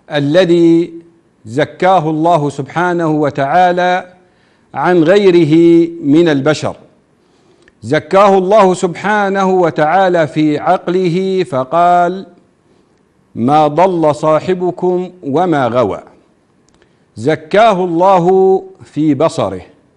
الذي زكاه الله سبحانه وتعالى عن غيره من البشر. زكاه الله سبحانه وتعالى في عقله فقال: ما ضل صاحبكم وما غوى. زكاه الله في بصره